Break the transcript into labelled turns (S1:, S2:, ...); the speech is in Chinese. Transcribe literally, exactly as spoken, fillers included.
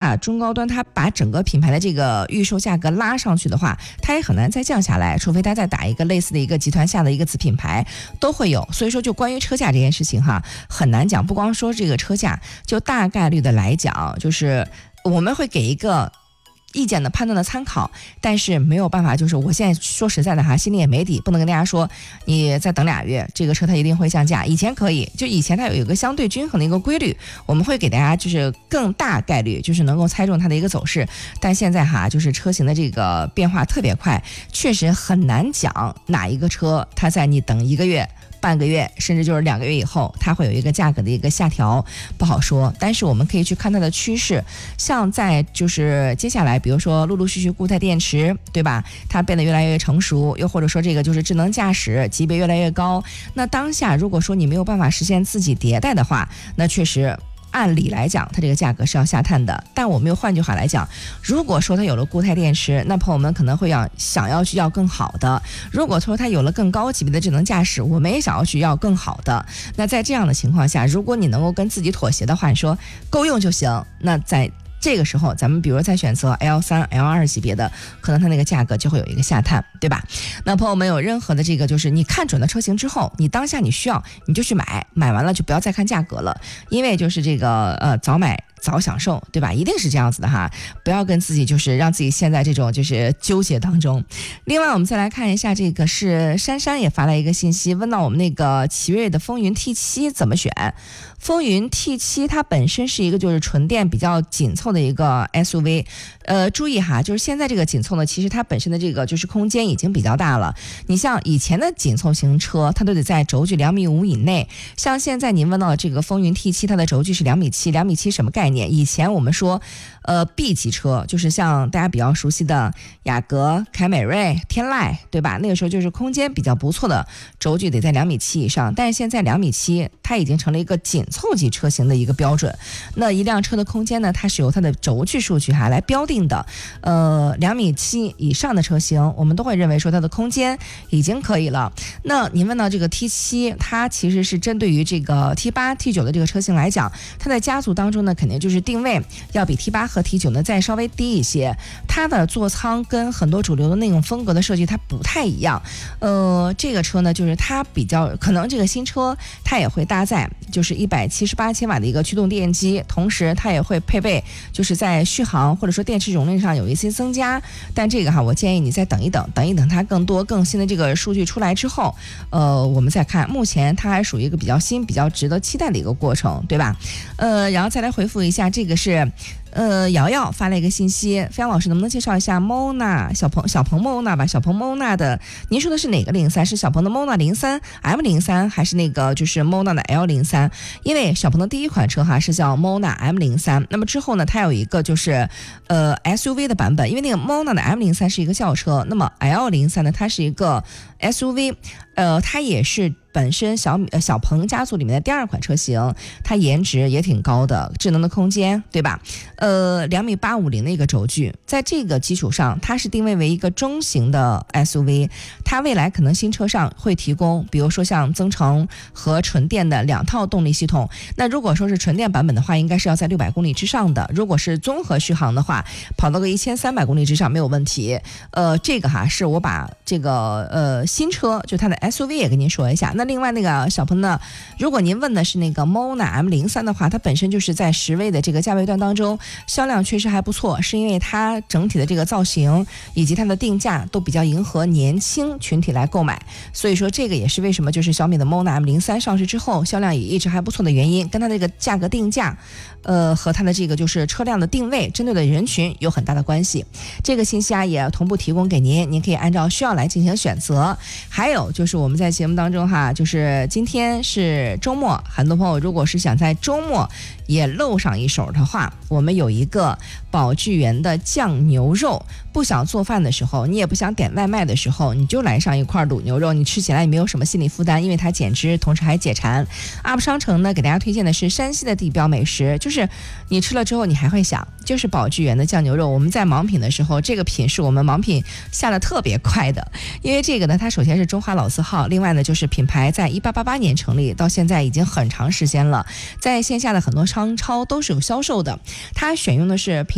S1: 啊中高端它把整个品牌的这个预售价格拉上去的话，它也很难再降下来，除非它再打一个类似的一个集团下的一个子品牌都会有。所以说就关于车价这件事情哈，很难讲，不光说这个车价，就大概率的来讲，就是我们会给一个意见的判断的参考，但是没有办法，就是我现在说实在的哈，心里也没底，不能跟大家说你再等俩月这个车它一定会降价。以前可以，就以前它有一个相对均衡的一个规律，我们会给大家就是更大概率就是能够猜中它的一个走势。但现在哈，就是车型的这个变化特别快，确实很难讲哪一个车它在你等一个月半个月甚至就是两个月以后它会有一个价格的一个下调，不好说。但是我们可以去看它的趋势，像在就是接下来比如说陆陆续续固态电池对吧，它变得越来越成熟，又或者说这个就是智能驾驶级别越来越高，那当下如果说你没有办法实现自己迭代的话，那确实按理来讲它这个价格是要下探的。但我们又换句话来讲，如果说它有了固态电池，那朋友们可能会要想要去要更好的，如果说它有了更高级别的智能驾驶，我们也想要去要更好的。那在这样的情况下，如果你能够跟自己妥协的话，你说够用就行，那在这个时候咱们比如再选择 L 三 L 二 级别的，可能它那个价格就会有一个下探，对吧？那朋友们有任何的这个就是你看准了车型之后，你当下你需要你就去买，买完了就不要再看价格了，因为就是这个呃早买早享受，对吧？一定是这样子的哈，不要跟自己就是让自己陷在这种就是纠结当中。另外我们再来看一下，这个是珊珊也发来一个信息，问到我们那个奇瑞的风云 T 七 怎么选。风云 T 七 它本身是一个就是纯电比较紧凑的一个 S U V， 呃，注意哈，就是现在这个紧凑呢，其实它本身的这个就是空间已经比较大了。你像以前的紧凑型车，它都得在轴距两米五以内，像现在您问到的这个风云 T 七， 它的轴距是两米七，两米七什么概念？以前我们说，呃 ，B 级车就是像大家比较熟悉的雅阁、凯美瑞、天籁，对吧？那个时候就是空间比较不错的，轴距得在两米七以上。但是现在两米七，它已经成了一个紧凑级车型的一个标准。那一辆车的空间呢，它是由它的轴距数据哈来标定的。呃，两米七以上的车型，我们都会认为说它的空间已经可以了。那您问到这个 T 七， 它其实是针对于这个 T 八、T 九 的这个车型来讲，它在家族当中呢，肯定就是定位要比 T 八 和 T 九 呢再稍微低一些。它的座舱跟很多主流的那种风格的设计它不太一样。呃，这个车呢，就是它比较可能这个新车它也会搭载就是一百七十八千瓦的一个驱动电机，同时它也会配备就是在续航或者说电池容量上有一些增加。但这个哈，我建议你再等一等，等一等它更多更新的这个数据出来之后，呃，我们再看。目前它还属于一个比较新、比较值得期待的一个过程，对吧？呃，然后再来回复一下，这个是。呃，瑶瑶发了一个信息，飞扬老师能不能介绍一下 Mona 小鹏小鹏 Mona 吧？小鹏 Mona 的，您说的是哪个零三？是小鹏的 Mona 零三 M 零三，还是那个就是 Mona 的 L 零三？因为小鹏的第一款车哈是叫 Mona M 零三，那么之后呢，它有一个就是呃 S U V 的版本，因为那个 Mona 的 M 零三是一个轿车，那么 L 零三呢，它是一个 S U V， 呃，它也是。本身小米呃小鹏家族里面的第二款车型，它颜值也挺高的，智能的空间，对吧？呃，两米八五零的一个轴距，在这个基础上，它是定位为一个中型的 S U V， 它未来可能新车上会提供，比如说像增程和纯电的两套动力系统。那如果说是纯电版本的话，应该是要在六百公里之上的；如果是综合续航的话，跑到个一千三百公里之上没有问题。呃，这个哈是我把这个呃新车就它的 S U V 也跟您说一下。那另外那个小鹏呢，如果您问的是那个 Mona M 零三 的话，它本身就是在十位的这个价位段当中销量确实还不错，是因为它整体的这个造型以及它的定价都比较迎合年轻群体来购买，所以说这个也是为什么就是小米的 Mona M 零三 上市之后销量也一直还不错的原因，跟它这个价格定价呃和它的这个就是车辆的定位针对的人群有很大的关系。这个信息啊也同步提供给您，您可以按照需要来进行选择。还有就是我们在节目当中哈，就是今天是周末，很多朋友如果是想在周末也露上一手的话，我们有一个宝聚源的酱牛肉，不想做饭的时候，你也不想点外卖的时候，你就来上一块卤牛肉，你吃起来也没有什么心理负担，因为它减脂同时还解馋。阿布商城呢给大家推荐的是山西的地标美食，就是你吃了之后你还会想，就是宝聚源的酱牛肉。我们在盲品的时候，这个品是我们盲品下的特别快的，因为这个呢它首先是中华老字号，另外呢就是品牌在一八八八年成立，到现在已经很长时间了，在线下的很多商超都是有销售的。它选用的是